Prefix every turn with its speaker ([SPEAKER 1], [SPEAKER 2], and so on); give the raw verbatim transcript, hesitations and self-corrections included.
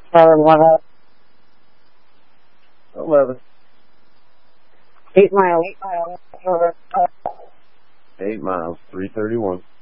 [SPEAKER 1] Seven, eleven.
[SPEAKER 2] Eleven.
[SPEAKER 1] Eight miles. Eight miles. Over.
[SPEAKER 2] Eight miles. Three thirty-one.